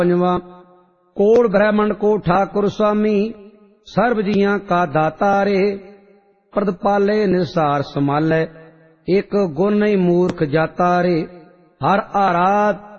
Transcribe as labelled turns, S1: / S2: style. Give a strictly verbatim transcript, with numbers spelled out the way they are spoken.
S1: पंजवा कोल ब्रह्मंड को ठाकुर स्वामी सर्व जियां का दाता रे प्रदपाले निसार संभाले एक गुण नहीं मूर्ख जाता रे हर आराध